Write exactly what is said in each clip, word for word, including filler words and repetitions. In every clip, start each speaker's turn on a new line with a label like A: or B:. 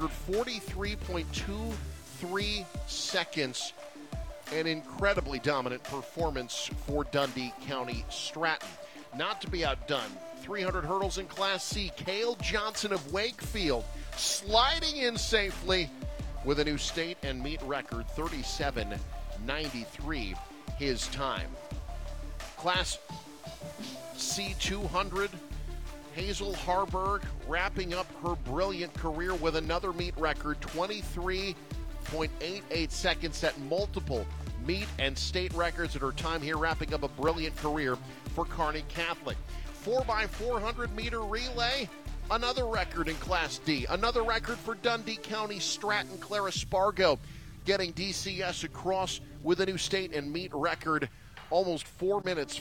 A: record forty-three point two three seconds. An incredibly dominant performance for Dundee County Stratton. Not to be outdone, three hundred hurdles in Class C, Cale Johnson of Wakefield sliding in safely with a new state and meet record, thirty-seven ninety-three his time. Class C two hundred, Hazel Harburg wrapping up her brilliant career with another meet record, twenty-three point eight eight seconds, set multiple meet and state records at her time here, wrapping up a brilliant career for Kearney Catholic. four by four hundred meter relay, another record in Class D. Another record for Dundee County Stratton. Clara Spargo getting D C S across with a new state and meet record, almost four minutes.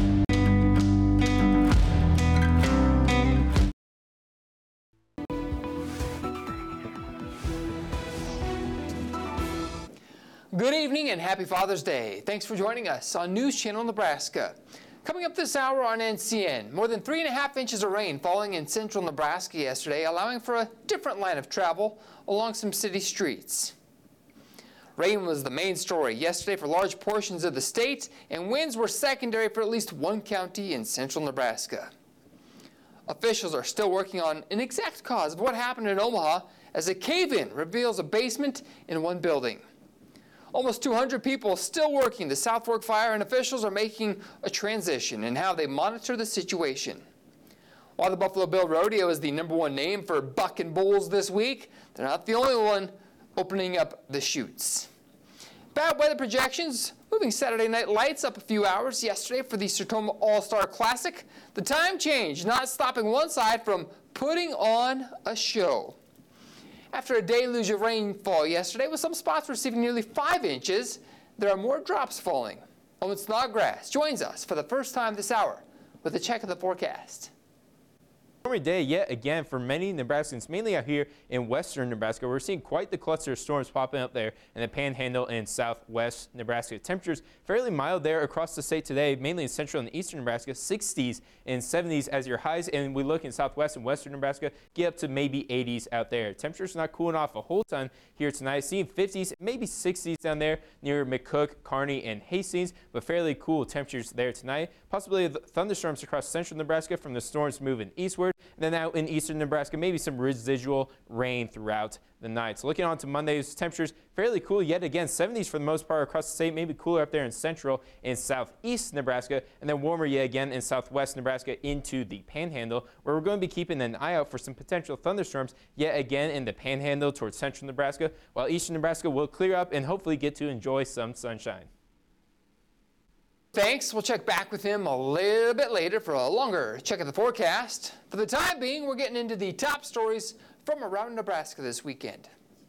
B: Good evening and happy Father's Day. Thanks for joining us on News Channel Nebraska. Coming up this hour on N C N, more than three and a half inches of rain falling in central Nebraska yesterday, allowing for a different line of travel along some city streets. Rain was the main story yesterday for large portions of the state, and winds were secondary for at least one county in central Nebraska. Officials are still working on an exact cause of what happened in Omaha as a cave-in reveals a basement in one building. Almost two hundred people still working the South Fork fire, and officials are making a transition in how they monitor the situation. While the Buffalo Bill Rodeo is the number one name for bucking bulls this week, they're not the only one opening up the chutes. Bad weather projections, moving Saturday Night Lights up a few hours yesterday for the Sertoma All-Star Classic. The time change not stopping one side from putting on a show. After a deluge of rainfall yesterday, with some spots receiving nearly five inches, there are more drops falling. Owen Snodgrass joins us for the first time this hour with a check of the forecast.
C: Stormy day yet again for many Nebraskans, mainly out here in western Nebraska. We're seeing quite the cluster of storms popping up there in the Panhandle and southwest Nebraska. Temperatures fairly mild there across the state today, mainly in central and eastern Nebraska, sixties and seventies as your highs, and we look in southwest and western Nebraska, get up to maybe eighties out there. Temperatures not cooling off a whole ton here tonight, seeing fifties, maybe sixties down there near McCook, Kearney, and Hastings, but fairly cool temperatures there tonight. Possibility of thunderstorms across central Nebraska from the storms moving eastward. And then out in eastern Nebraska, maybe some residual rain throughout the night. So looking on to Monday's temperatures, fairly cool yet again, seventies for the most part across the state, maybe cooler up there in central and southeast Nebraska, and then warmer yet again in southwest Nebraska into the Panhandle, where we're going to be keeping an eye out for some potential thunderstorms yet again in the Panhandle towards central Nebraska, while eastern Nebraska will clear up and hopefully get to enjoy some sunshine.
B: Thanks. We'll check back with him a little bit later for a longer check of the forecast. For the time being, we're getting into the top stories from around Nebraska this weekend.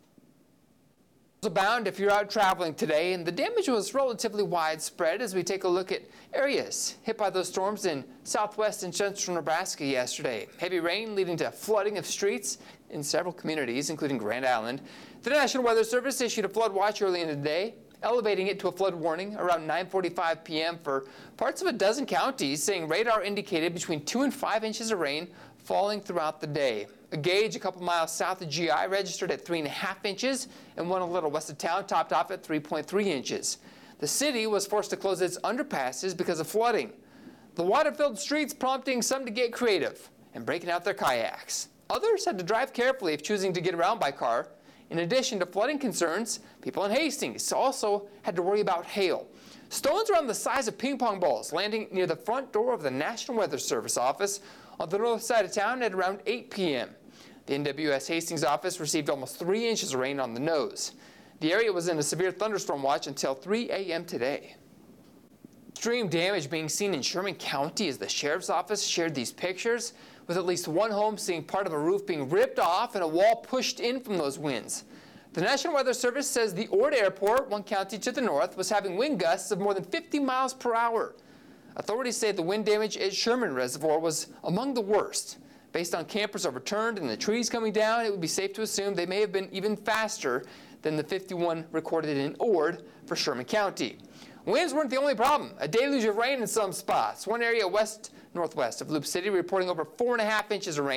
B: Abound if you're out traveling today, and the damage was relatively widespread as we take a look at areas hit by those storms in southwest and central Nebraska yesterday. Heavy rain leading to flooding of streets in several communities, including Grand Island. The National Weather Service issued a flood watch early in the day, elevating it to a flood warning around nine forty-five p m for parts of a dozen counties, saying radar indicated between two and five inches of rain falling throughout the day. A gauge a couple miles south of G I registered at three and a half inches, and one a little west of town topped off at three point three inches. The city was forced to close its underpasses because of flooding. The water-filled streets prompting some to get creative and breaking out their kayaks. Others had to drive carefully if choosing to get around by car. In addition to flooding concerns, people in Hastings also had to worry about hail. Stones around the size of ping pong balls landing near the front door of the National Weather Service office on the north side of town at around eight p m The N W S Hastings office received almost three inches of rain on the nose. The area was in a severe thunderstorm watch until three a m today. Extreme damage being seen in Sherman County as the sheriff's office shared these pictures, with at least one home seeing part of a roof being ripped off and a wall pushed in from those winds. The National Weather Service says the Ord Airport, one county to the north, was having wind gusts of more than fifty miles per hour. Authorities say the wind damage at Sherman Reservoir was among the worst. Based on campers overturned and the trees coming down, it would be safe to assume they may have been even faster than the fifty-one recorded in Ord for Sherman County. Winds weren't the only problem. A deluge of rain in some spots. One area west northwest of Loop City reporting over four and a half inches of rain,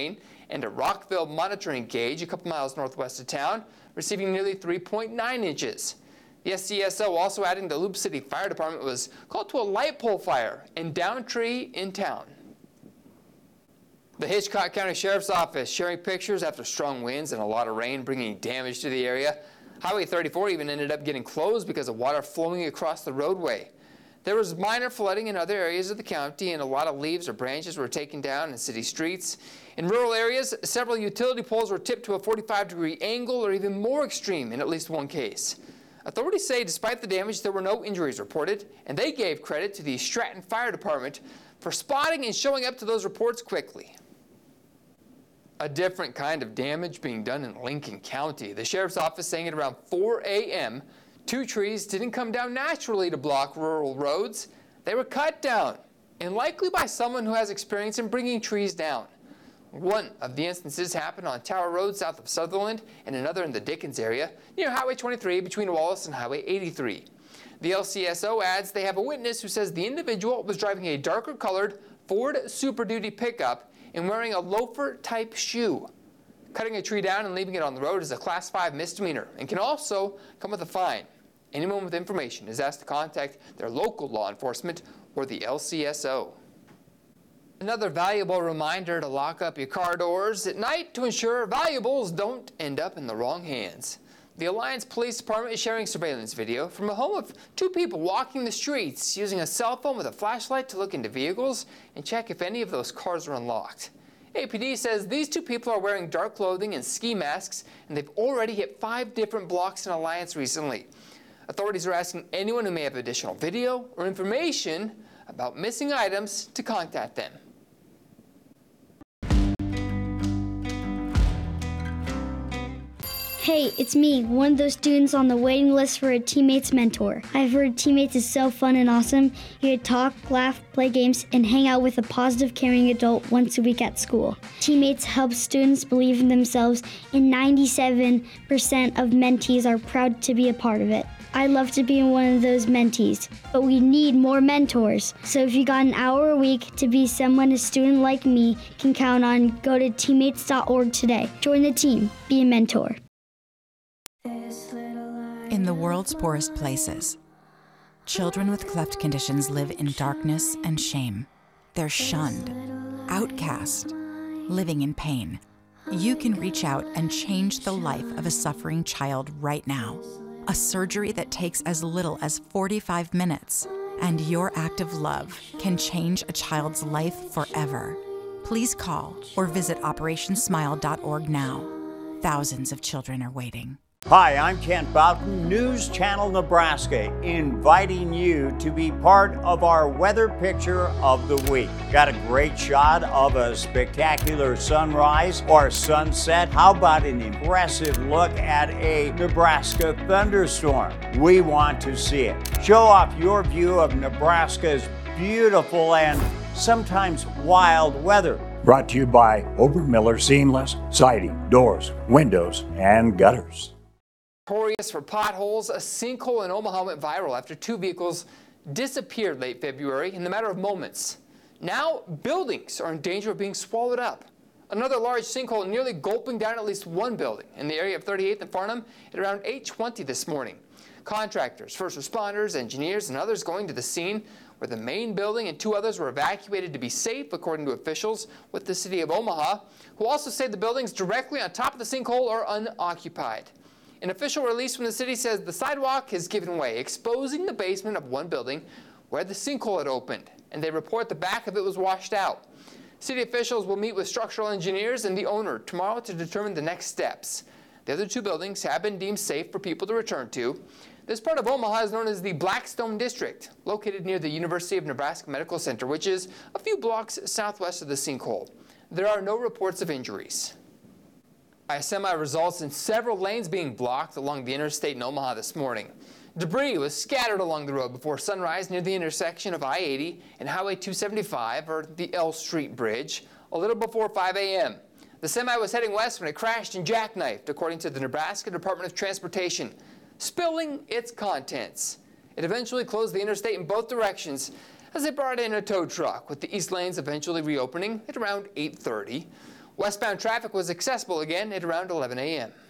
B: and a Rockville monitoring gauge a couple miles northwest of town, receiving nearly three point nine inches. The S C S O also adding the Loop City Fire Department was called to a light pole fire in Down Tree in town. The Hitchcock County Sheriff's Office sharing pictures after strong winds and a lot of rain bringing damage to the area. Highway thirty-four even ended up getting closed because of water flowing across the roadway. There was minor flooding in other areas of the county, and a lot of leaves or branches were taken down in city streets. In rural areas, several utility poles were tipped to a forty-five degree angle or even more extreme in at least one case. Authorities say despite the damage, there were no injuries reported, and they gave credit to the Stratton Fire Department for spotting and showing up to those reports quickly. A different kind of damage being done in Lincoln County. The Sheriff's Office saying at around four A M, two trees didn't come down naturally to block rural roads. They were cut down, and likely by someone who has experience in bringing trees down. One of the instances happened on Tower Road south of Sutherland, and another in the Dickens area, near Highway twenty-three between Wallace and Highway eighty-three. The L C S O adds they have a witness who says the individual was driving a darker colored Ford Super Duty pickup and wearing a loafer-type shoe. Cutting a tree down and leaving it on the road is a Class five misdemeanor and can also come with a fine. Anyone with information is asked to contact their local law enforcement or the L C S O. Another valuable reminder to lock up your car doors at night to ensure valuables don't end up in the wrong hands. The Alliance Police Department is sharing surveillance video from a home of two people walking the streets using a cell phone with a flashlight to look into vehicles and check if any of those cars are unlocked. A P D says these two people are wearing dark clothing and ski masks, and they've already hit five different blocks in Alliance recently. Authorities are asking anyone who may have additional video or information about missing items to contact them.
D: Hey, it's me, one of those students on the waiting list for a teammate's mentor. I've heard teammates is so fun and awesome. You get to talk, laugh, play games, and hang out with a positive, caring adult once a week at school. Teammates help students believe in themselves, and ninety-seven percent of mentees are proud to be a part of it. I'd love to be one of those mentees, but we need more mentors. So if you got an hour a week to be someone a student like me can count on, go to teammates dot org today. Join the team. Be a mentor.
E: In the world's poorest places, children with cleft conditions live in darkness and shame. They're shunned, outcast, living in pain. You can reach out and change the life of a suffering child right now. A surgery that takes as little as forty-five minutes, and your act of love can change a child's life forever. Please call or visit operation smile dot org now. Thousands of children are waiting.
F: Hi, I'm Kent Boughton, News Channel Nebraska, inviting you to be part of our weather picture of the week. Got a great shot of a spectacular sunrise or sunset? How about an impressive look at a Nebraska thunderstorm? We want to see it. Show off your view of Nebraska's beautiful and sometimes wild weather.
G: Brought to you by Obermiller Seamless Siding, Doors, Windows, and Gutters.
B: Notorious for potholes, a sinkhole in Omaha went viral after two vehicles disappeared late February in the matter of moments. Now, buildings are in danger of being swallowed up. Another large sinkhole nearly gulping down at least one building in the area of thirty-eighth and Farnham at around eight twenty this morning. Contractors, first responders, engineers, and others going to the scene where the main building and two others were evacuated to be safe, according to officials with the city of Omaha, who also say the buildings directly on top of the sinkhole are unoccupied. An official release from the city says the sidewalk has given way, exposing the basement of one building where the sinkhole had opened, and they report the back of it was washed out. City officials will meet with structural engineers and the owner tomorrow to determine the next steps. The other two buildings have been deemed safe for people to return to. This part of Omaha is known as the Blackstone District, located near the University of Nebraska Medical Center, which is a few blocks southwest of the sinkhole. There are no reports of injuries. A semi results in several lanes being blocked along the interstate in Omaha this morning. Debris was scattered along the road before sunrise near the intersection of I eighty and Highway two seventy-five, or the L Street Bridge, a little before five A M The semi was heading west when it crashed and jackknifed, according to the Nebraska Department of Transportation, spilling its contents. It eventually closed the interstate in both directions as they brought in a tow truck, with the east lanes eventually reopening at around eight thirty. Westbound traffic was accessible again at around eleven a m